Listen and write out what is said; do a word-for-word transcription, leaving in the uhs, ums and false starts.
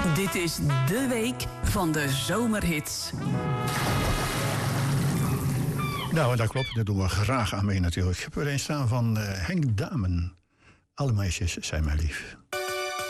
Dit is de week van de zomerhits. Nou, dat klopt. Daar doen we graag aan mee natuurlijk. Ik heb er een staan van uh, Henk Damen. Alle meisjes zijn mij lief.